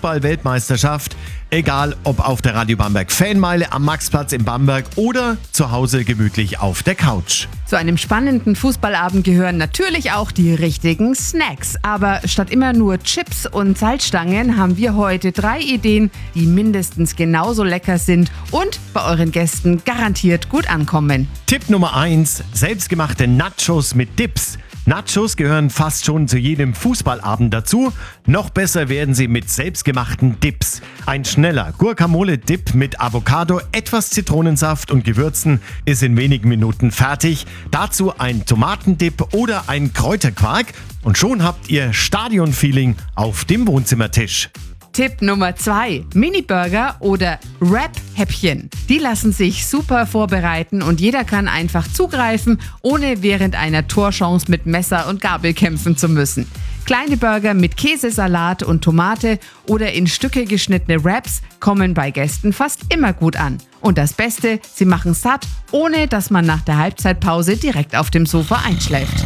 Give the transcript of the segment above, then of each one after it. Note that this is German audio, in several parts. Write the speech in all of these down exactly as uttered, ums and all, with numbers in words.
Fußball-Weltmeisterschaft. Egal ob auf der Radio Bamberg Fanmeile am Maxplatz in Bamberg oder zu Hause gemütlich auf der Couch. Zu einem spannenden Fußballabend gehören natürlich auch die richtigen Snacks. Aber statt immer nur Chips und Salzstangen haben wir heute drei Ideen, die mindestens genauso lecker sind und bei euren Gästen garantiert gut ankommen. Tipp Nummer eins: selbstgemachte Nachos mit Dips. Nachos gehören fast schon zu jedem Fußballabend dazu. Noch besser werden sie mit selbstgemachten Dips. Ein schneller Guacamole-Dip mit Avocado, etwas Zitronensaft und Gewürzen ist in wenigen Minuten fertig. Dazu ein Tomatendip oder ein Kräuterquark und schon habt ihr Stadion-Feeling auf dem Wohnzimmertisch. Tipp Nummer zwei: Mini-Burger oder Wrap-Häppchen. Die lassen sich super vorbereiten und jeder kann einfach zugreifen, ohne während einer Torchance mit Messer und Gabel kämpfen zu müssen. Kleine Burger mit Käse, Salat und Tomate oder in Stücke geschnittene Wraps kommen bei Gästen fast immer gut an. Und das Beste, sie machen satt, ohne dass man nach der Halbzeitpause direkt auf dem Sofa einschläft.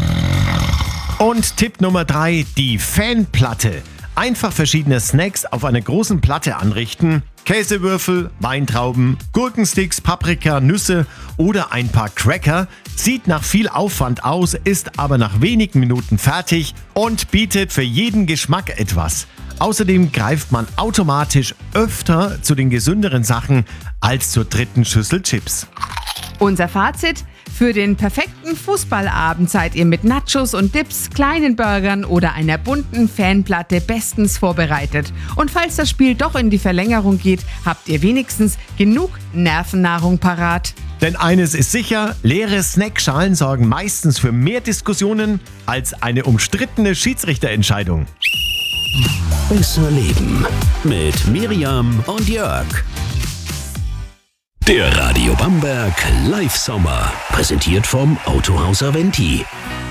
Und Tipp Nummer drei: die Fanplatte. Einfach verschiedene Snacks auf einer großen Platte anrichten. Käsewürfel, Weintrauben, Gurkensticks, Paprika, Nüsse oder ein paar Cracker. Sieht nach viel Aufwand aus, ist aber nach wenigen Minuten fertig und bietet für jeden Geschmack etwas. Außerdem greift man automatisch öfter zu den gesünderen Sachen als zur dritten Schüssel Chips. Unser Fazit: Für den perfekten Fußballabend seid ihr mit Nachos und Dips, kleinen Burgern oder einer bunten Fanplatte bestens vorbereitet. Und falls das Spiel doch in die Verlängerung geht, habt ihr wenigstens genug Nervennahrung parat. Denn eines ist sicher: leere Snackschalen sorgen meistens für mehr Diskussionen als eine umstrittene Schiedsrichterentscheidung. Besser leben mit Miriam und Jörg. Der Radio Bamberg Live Sommer, präsentiert vom Autohaus Aventi.